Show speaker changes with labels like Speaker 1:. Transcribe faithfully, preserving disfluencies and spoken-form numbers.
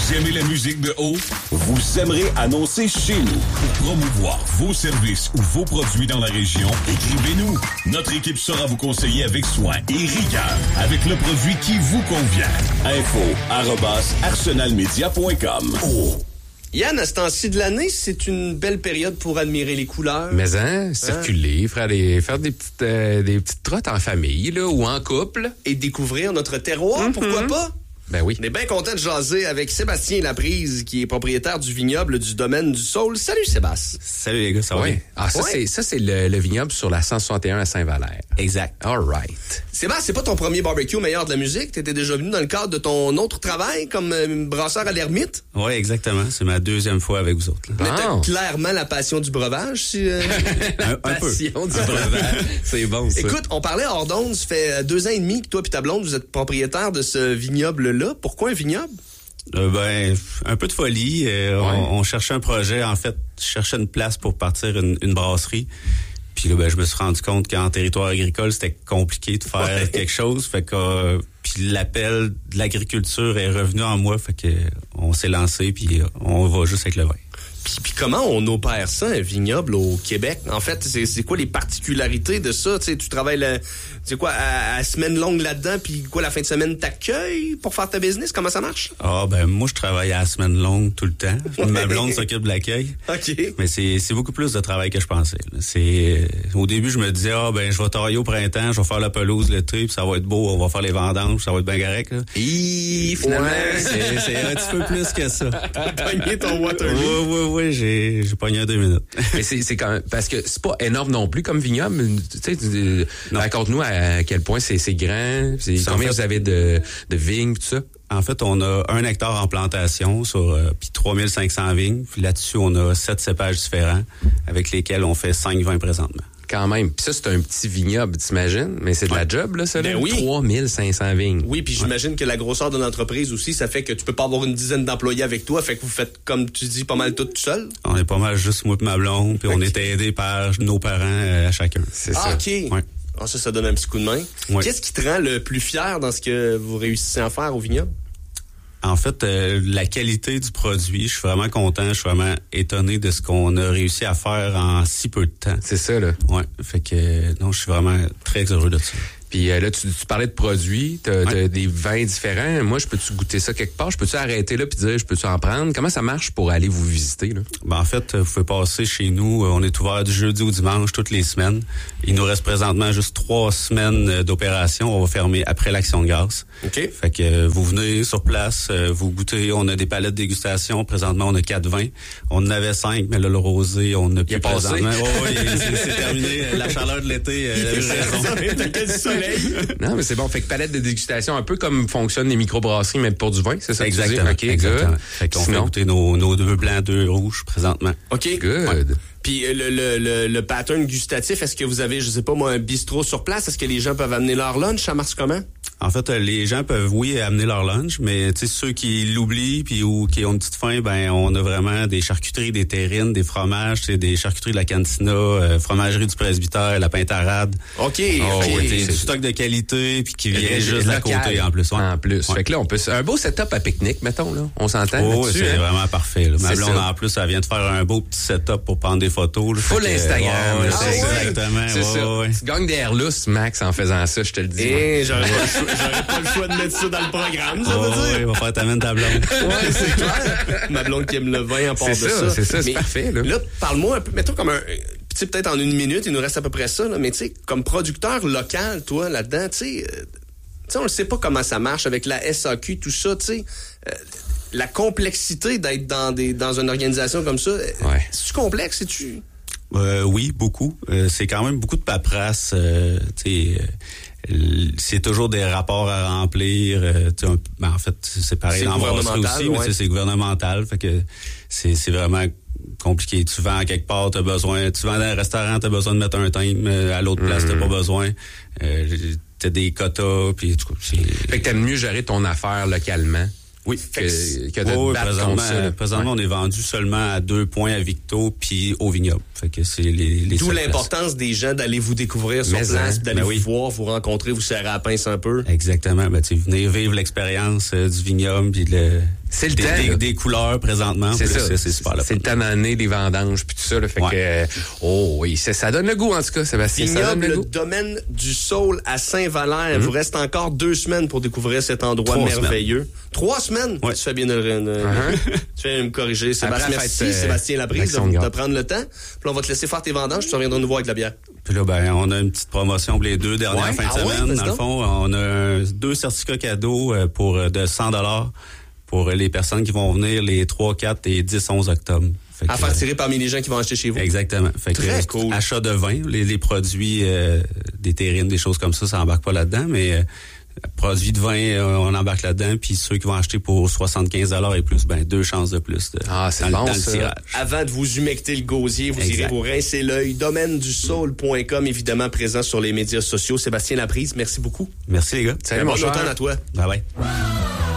Speaker 1: Vous aimez la musique de haut? Vous aimerez annoncer chez nous. Pour promouvoir vos services ou vos produits dans la région, écrivez-nous. Notre équipe saura vous conseiller avec soin et rigueur, avec le produit qui vous convient. Info arobase arsenalmedia point com. Oh.
Speaker 2: Yann, à ce temps-ci de l'année, c'est une belle période pour admirer les couleurs.
Speaker 3: Mais hein, circuler, faire des, faire des petites, euh, des petites trottes en famille, là, ou en couple.
Speaker 2: Et découvrir notre terroir, mm-hmm. pourquoi pas?
Speaker 3: Ben oui.
Speaker 2: On est bien content de jaser avec Sébastien Laprise, qui est propriétaire du vignoble du domaine du Saule. Salut Sébastien.
Speaker 4: Salut les gars, ça va
Speaker 3: oui.
Speaker 4: bien?
Speaker 3: Ah, ça,
Speaker 2: ouais.
Speaker 3: c'est, ça, c'est le, le vignoble sur la cent soixante et un à Saint-Valère.
Speaker 4: Exact.
Speaker 3: All right.
Speaker 2: Sébastien, c'est pas ton premier barbecue meilleur de la musique. T'étais déjà venu dans le cadre de ton autre travail comme euh, brasseur à l'ermite.
Speaker 4: Oui, exactement. C'est ma deuxième fois avec vous autres. Là.
Speaker 2: Mais t'as clairement la passion du breuvage. Si, euh...
Speaker 4: un, un
Speaker 3: passion
Speaker 4: peu.
Speaker 3: du breuvage. C'est bon, ça.
Speaker 2: Écoute, on parlait hors d'onde, ça fait deux ans et demi que toi et ta blonde, vous êtes propriétaire de ce vignoble-là. Pourquoi un vignoble?
Speaker 4: Euh, ben, un peu de folie. Euh, ouais. on, on cherchait un projet. En fait, je cherchais une place pour partir une, une brasserie. Puis là, ben, je me suis rendu compte qu'en territoire agricole, c'était compliqué de faire ouais. quelque chose. Fait que euh, puis l'appel de l'agriculture est revenu en moi. Fait que on s'est lancé. Puis on va juste avec le vin.
Speaker 2: Puis, puis comment on opère ça, un vignoble au Québec? En fait, c'est, c'est quoi les particularités de ça? Tu sais, tu travailles la, c'est quoi, à, à semaine longue là-dedans, puis quoi, la fin de semaine, t'accueilles pour faire ta business? Comment ça marche?
Speaker 4: Ah, ben moi, je travaille à la semaine longue tout le temps. Ma blonde s'occupe de l'accueil.
Speaker 2: OK.
Speaker 4: Mais c'est, c'est beaucoup plus de travail que je pensais. Là. C'est, au début, je me disais, ah, ben je vais tailler au printemps, je vais faire la pelouse l'été, puis ça va être beau, on va faire les vendanges, ça va être bien correct. Là.
Speaker 3: Et finalement,
Speaker 4: ouais, c'est, c'est un petit peu plus que ça.
Speaker 2: Pogner ton Waterloo.
Speaker 4: Oui, oui, oui, j'ai, j'ai pogné un deux minutes.
Speaker 3: Mais c'est, c'est quand même, parce que c'est pas énorme non plus comme vignoble. Tu sais, tu, raconte-nous à quel point c'est, c'est grand, c'est, combien fait, vous avez de, de vignes, tout ça?
Speaker 4: En fait, on a un hectare en plantation sur euh, puis trois mille cinq cents vignes. Puis là-dessus, on a sept cépages différents avec lesquels on fait cinq vins présentement.
Speaker 3: Quand même. Puis ça, c'est un petit vignoble, t'imagines? Mais c'est de ouais. la job, là, ça, là?
Speaker 2: Ben oui.
Speaker 3: trois mille cinq cents vignes.
Speaker 2: Oui, puis j'imagine ouais. que la grosseur de l'entreprise aussi, ça fait que tu peux pas avoir une dizaine d'employés avec toi, fait que vous faites, comme tu dis, pas mal tout tout seul.
Speaker 4: On est pas mal juste moi et ma blonde, puis okay. on est aidé par nos parents euh, à chacun.
Speaker 2: C'est ah, ça. OK. Ouais. Ah, ça, ça donne un petit coup de main. Ouais. Qu'est-ce qui te rend le plus fier dans ce que vous réussissez à faire au vignoble?
Speaker 4: En fait, euh, la qualité du produit, je suis vraiment content, je suis vraiment étonné de ce qu'on a réussi à faire en si peu de temps.
Speaker 3: C'est ça, là.
Speaker 4: Ouais, fait que non, je suis vraiment très heureux de ça.
Speaker 3: Puis euh, là, tu, tu parlais de produits, t'as, ouais. t'as des vins différents. Moi, je peux-tu goûter ça quelque part? Je peux-tu arrêter là puis dire, je peux-tu en prendre? Comment ça marche pour aller vous visiter, là?
Speaker 4: Ben, en fait, vous pouvez passer chez nous. On est ouvert du jeudi au dimanche toutes les semaines. Il nous reste présentement juste trois semaines d'opération. On va fermer après l'Action de grâce.
Speaker 2: OK.
Speaker 4: Fait que vous venez sur place, vous goûtez. On a des palettes de dégustation. Présentement, on a quatre vins. On en avait cinq, mais là, le rosé, on n'a plus présentement. Oh, oui, c'est, c'est terminé. La chaleur de l'été, euh, raison.
Speaker 3: Non, mais c'est bon. Fait que palette de dégustation, un peu comme fonctionnent les microbrasseries, mais pour du vin, c'est ça?
Speaker 4: Exactement.
Speaker 3: OK,
Speaker 4: exactement.
Speaker 3: Good.
Speaker 4: Fait qu'on Sinon... fait goûter nos, nos deux blancs, deux rouges présentement.
Speaker 2: OK.
Speaker 3: Good.
Speaker 2: Ouais. Puis le, le, le, le pattern gustatif, est-ce que vous avez, je sais pas moi, un bistrot sur place? Est-ce que les gens peuvent amener leur lunch? Ça marche comment?
Speaker 4: En fait, les gens peuvent, oui, amener leur lunch, mais tu sais, ceux qui l'oublient puis ou qui ont une petite faim, ben on a vraiment des charcuteries, des terrines, des fromages, tu sais, des charcuteries de la Cantina, euh, fromagerie du Presbytère, la Pintarade.
Speaker 2: OK,
Speaker 4: oh,
Speaker 2: OK.
Speaker 4: Oui, c'est du stock de qualité puis qui vient juste
Speaker 3: à
Speaker 4: côté en plus. Ouais.
Speaker 3: En plus.
Speaker 4: Ouais.
Speaker 3: Fait que là, on peut un beau setup à pique-nique, mettons, là. On s'entend
Speaker 4: oh,
Speaker 3: là-dessus.
Speaker 4: c'est
Speaker 3: hein?
Speaker 4: vraiment parfait. Là. Ma
Speaker 3: c'est
Speaker 4: blonde,
Speaker 3: ça.
Speaker 4: en plus, elle vient de faire un beau petit setup pour prendre des photos. Là.
Speaker 3: Full Instagram.
Speaker 4: Ouais,
Speaker 3: ah,
Speaker 4: c'est
Speaker 3: ouais.
Speaker 4: exactement.
Speaker 3: C'est
Speaker 4: ouais,
Speaker 3: ça.
Speaker 4: Ouais.
Speaker 3: Tu gagnes des airs lousses, Max, en faisant ça, je te le dis.
Speaker 2: Eh, j'aurais, j'aurais pas le choix de mettre ça dans le programme, ça
Speaker 4: oh,
Speaker 2: veut dire.
Speaker 4: Oui, il va faire t'amène ta blonde.
Speaker 2: Ouais, c'est clair. Ma blonde qui aime le vin en part de
Speaker 3: ça.
Speaker 2: ça.
Speaker 3: C'est ça, c'est
Speaker 2: mais
Speaker 3: parfait, là.
Speaker 2: Là, parle-moi un peu, mettons comme un, tu sais, peut-être en une minute, il nous reste à peu près ça, là, mais tu sais, comme producteur local, toi, là-dedans, tu sais, euh, tu sais, on ne sait pas comment ça marche avec la S A Q, tout ça, tu sais, euh, la complexité d'être dans des, dans une organisation comme ça,
Speaker 3: ouais.
Speaker 2: c'est-tu complexe, c'est-tu?
Speaker 4: Euh, oui, beaucoup. Euh, c'est quand même beaucoup de paperasse, euh, tu sais, euh, c'est toujours des rapports à remplir. Euh, un, ben en fait, c'est pareil
Speaker 2: c'est
Speaker 4: en brasserie aussi,
Speaker 2: ouais.
Speaker 4: mais c'est gouvernemental. Fait que c'est, c'est vraiment compliqué. Tu vends quelque part, t'as besoin. Tu vends dans un restaurant, t'as besoin de mettre un thème. À l'autre mm-hmm. place, t'as pas besoin. Euh, t'as des quotas, puis tout.
Speaker 3: Fait que t'aimes mieux gérer ton affaire localement.
Speaker 4: Oui,
Speaker 3: que, que de
Speaker 4: oh,
Speaker 3: battre
Speaker 4: présentement,
Speaker 3: ça,
Speaker 4: présentement ouais. on est vendu seulement à deux points à Victo puis au vignoble. Fait que c'est les, les
Speaker 2: D'où l'importance des gens d'aller vous découvrir sur
Speaker 3: Mais
Speaker 2: place,
Speaker 3: hein,
Speaker 2: d'aller
Speaker 4: ben
Speaker 2: vous
Speaker 4: oui.
Speaker 2: voir, vous rencontrer, vous serrer à la pince un peu.
Speaker 4: Exactement. Ben, tu venez vivre l'expérience euh, du vignoble puis le
Speaker 3: C'est le
Speaker 4: des,
Speaker 3: temps,
Speaker 4: des,
Speaker 3: là.
Speaker 4: des couleurs présentement.
Speaker 3: C'est
Speaker 4: Plus,
Speaker 3: ça.
Speaker 4: C'est super.
Speaker 3: C'est le temps d'année, des vendanges, puis tout ça. Là, fait
Speaker 4: Ouais.
Speaker 3: que, euh, oh oui, ça, ça donne le goût, en tout cas, Sébastien. Ça donne
Speaker 2: Vignoble,
Speaker 3: le
Speaker 2: le
Speaker 3: goût.
Speaker 2: domaine du Saule à Saint-Valère.
Speaker 3: Mm-hmm.
Speaker 2: Vous reste encore deux semaines pour découvrir cet endroit
Speaker 4: Trois
Speaker 2: merveilleux. Trois semaines?
Speaker 4: Ouais.
Speaker 2: Tu fais bien de, de-
Speaker 3: Uh-huh.
Speaker 2: tu fais me corriger. Sébastien,
Speaker 3: Après la
Speaker 2: merci
Speaker 3: fête, euh,
Speaker 2: Sébastien Laprise
Speaker 3: d'Action
Speaker 2: de,
Speaker 3: de
Speaker 2: de
Speaker 3: garde.
Speaker 2: prendre le temps. Puis là, on va te laisser faire tes vendanges, tu reviendras nous voir avec la bière.
Speaker 4: Puis là, ben, on a une petite promotion pour les deux dernières
Speaker 2: Ouais?
Speaker 4: fins de
Speaker 2: Ah ouais?
Speaker 4: semaine.
Speaker 2: Vas-y
Speaker 4: Dans le
Speaker 2: donc.
Speaker 4: fond, on a un- deux certificats cadeaux euh, pour euh, de cent dollars pour les personnes qui vont venir les trois, quatre et dix, onze octobre. Fait
Speaker 2: À
Speaker 4: que,
Speaker 2: faire tirer parmi les gens qui vont acheter chez vous.
Speaker 4: Exactement. Fait que,
Speaker 2: Très
Speaker 4: euh,
Speaker 2: cool.
Speaker 4: achat de vin, les, les produits, euh, des terrines, des choses comme ça, ça embarque pas là-dedans, mais euh, produits de vin, euh, on embarque là-dedans, puis ceux qui vont acheter pour soixante-quinze dollars et plus, ben deux chances de plus. De,
Speaker 3: Ah, c'est
Speaker 4: dans, le-
Speaker 3: bon,
Speaker 4: dans le
Speaker 3: ça.
Speaker 4: tirage.
Speaker 2: Avant de vous humecter le gosier, vous
Speaker 4: Exact.
Speaker 2: irez vous rincer l'œil. domaine du saule point com, évidemment présent sur les médias sociaux. Sébastien Laprise, merci beaucoup.
Speaker 4: Merci les gars.
Speaker 3: Salut,
Speaker 2: Un
Speaker 3: mon
Speaker 2: bon
Speaker 3: cher.
Speaker 2: automne à toi.
Speaker 4: Bye bye.